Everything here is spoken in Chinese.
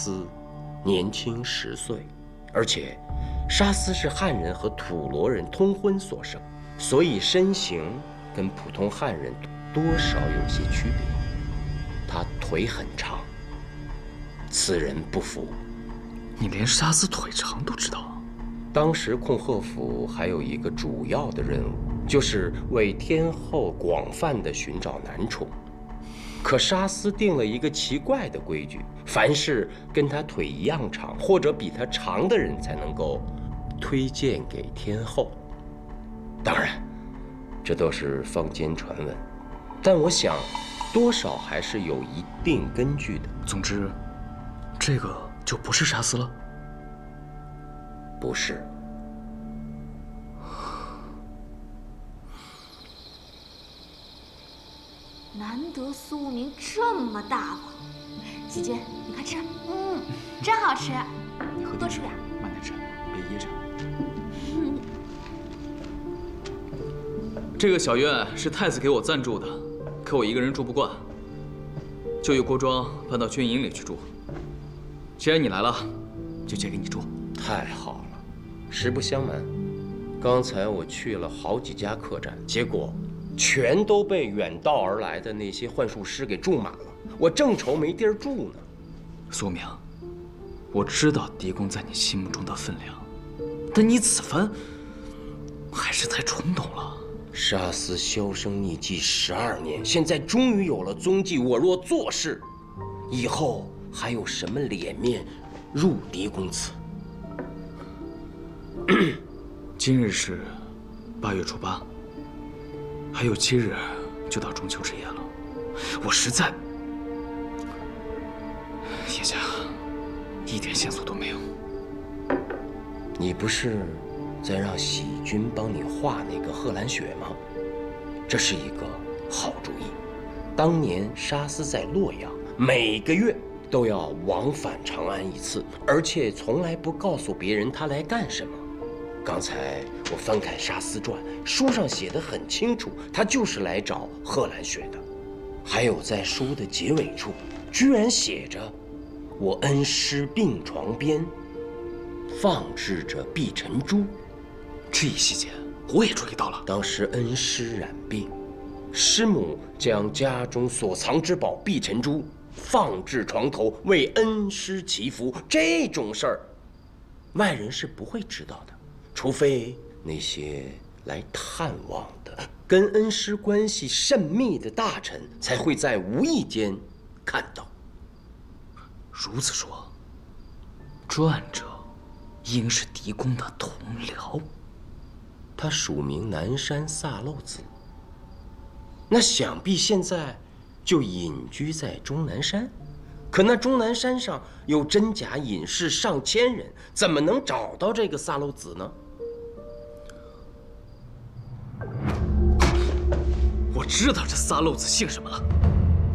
斯年轻10岁，而且沙斯是汉人和土罗人通婚所生，所以身形跟普通汉人多少有些区别。他腿很长，此人不服。 你连沙斯腿长都知道啊？ 当时控赫府还有一个主要的任务，就是为天后广泛的寻找男宠。可沙斯定了一个奇怪的规矩，凡是跟他腿一样长或者比他长的人才能够推荐给天后。当然，这都是坊间传闻，但我想多少还是有一定根据的。 总之，这个就不是沙斯了。 不是。 难得苏无名这么大方，姐姐，你快吃。真好吃。 你喝多吃点， 慢点吃，别噎着。这个小院是太子给我暂住的，可我一个人住不惯，就由郭庄搬到军营里去住。既然你来了，就借给你住。 太好了。实不相瞒，刚才我去了好几家客栈，结果全都被远道而来的那些幻术师给住满了，我正愁没地儿住呢。 苏明，我知道狄公在你心目中的分量，但你此番还是太冲动了。 沙斯销声匿迹12年，现在终于有了踪迹，我若做事，以后还有什么脸面入狄公祠？ 今日是8月初8，还有7日就到中秋之夜了。我实在，叶家一点线索都没有。 你不是在让喜君帮你画那个贺兰雪吗？这是一个好主意。当年沙斯在洛阳，每个月都要往返长安1次，而且从来不告诉别人他来干什么。刚才我翻看沙斯传，书上写得很清楚，他就是来找贺兰雪的。还有在书的结尾处，居然写着“我恩师病床边，放置着碧晨珠”。 这一细节我也注意到了。 当时恩师染病，师母将家中所藏之宝碧晨珠放置床头，为恩师祈福。这种事儿，外人是不会知道的，除非那些来探望的、跟恩师关系甚密的大臣才会在无意间看到。 如此说，传者应是狄公的同僚。 他署名南山萨漏子，那想必现在就隐居在终南山。可那终南山上有真假隐士上千人，怎么能找到这个萨漏子呢？ 我知道这萨漏子姓什么了。